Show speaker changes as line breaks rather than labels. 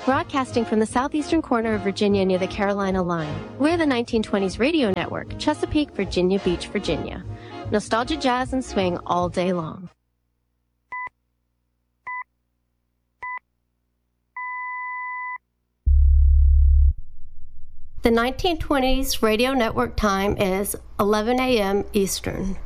Broadcasting from the southeastern corner of Virginia near the Carolina line, we're the 1920s radio network, Chesapeake, Virginia Beach, Virginia. Nostalgia, jazz, and swing all day long. The 1920s radio network time is 11 a.m. Eastern.